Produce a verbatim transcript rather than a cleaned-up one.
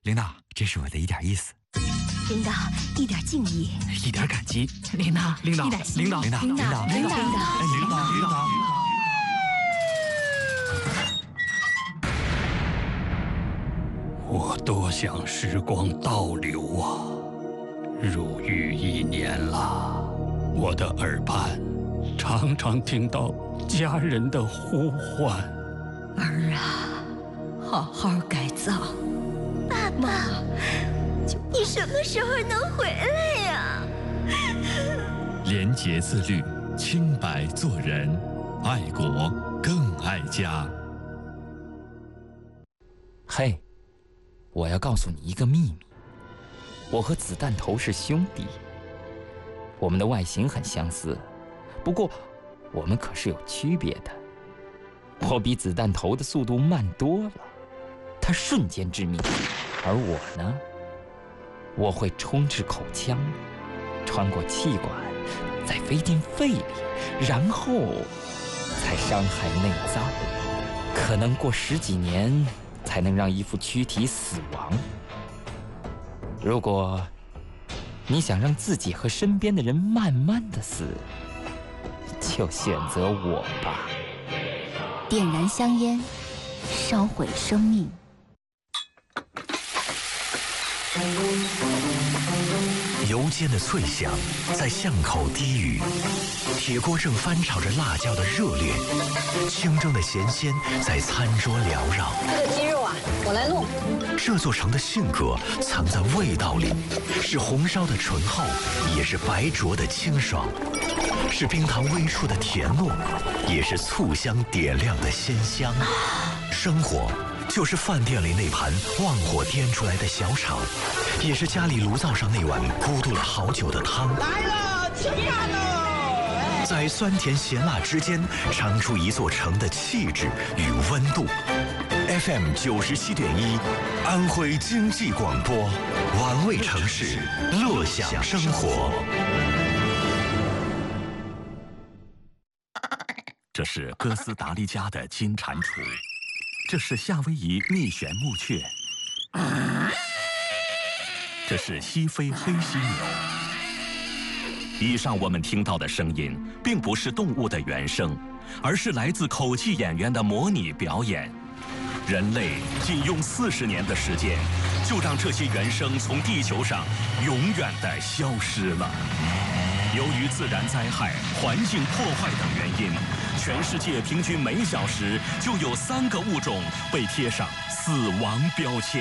领导，这是我的一点意思。 领导，一点敬意， 一点感激。 领导， 领导， 一点领导，领导，领导，领导，领导，领导，领导。 我多想时光倒流啊！入狱一年了，我的耳畔常常听到家人的呼唤。 儿啊，好好改造。爸爸，你什么时候能回来呀？ 廉洁自律，清白做人，爱国更爱家。 嘿，我要告诉你一个秘密，我和子弹头是兄弟，我们的外形很相似，不过我们可是有区别的。我比子弹头的速度慢多了，它瞬间致命，而我呢，我会冲至口腔，穿过气管，再飞进肺里，然后才伤害内脏，可能过十几年才能让一副躯体死亡。如果你想让自己和身边的人慢慢的死，就选择我吧。 点燃香烟，烧毁生命。 油煎的脆响在巷口低语，铁锅正翻炒着辣椒的热烈，清蒸的咸鲜在餐桌缭绕。 这个鸡肉啊，我来弄。 这座城的性格藏在味道里，是红烧的醇厚，也是白灼的清爽，是冰糖微出的甜糯，也是醋香点亮的鲜香。生活就是饭店里那盘旺火颠出来的小炒，也是家里炉灶上那碗咕嘟了好久的汤。 来了，吃饭喽！ 在酸甜咸辣之间，尝出一座城的气质与温度。F M 九十七点一，安徽经济广播，玩味城市，乐享生活。 这是哥斯达黎加的金蟾蜍，这是夏威夷蜜旋木雀，这是西非黑犀牛。以上我们听到的声音，并不是动物的原声，而是来自口技演员的模拟表演。人类仅用四十年的时间，就让这些原声从地球上永远地消失了。由于自然灾害、环境破坏等原因，全世界平均每小时就有三个物种被贴上死亡标签。